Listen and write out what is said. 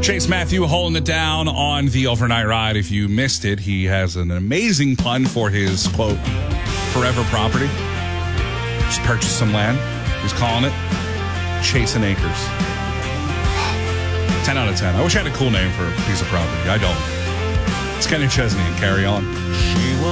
Chase Matthew holding it down on the overnight ride. If you missed it, he has an amazing pun for his, quote, forever property. Just purchased some land. He's calling it Chasing Acres. 10 out of 10. I wish I had a cool name for a piece of property. I don't. It's Kenny Chesney and Carry On.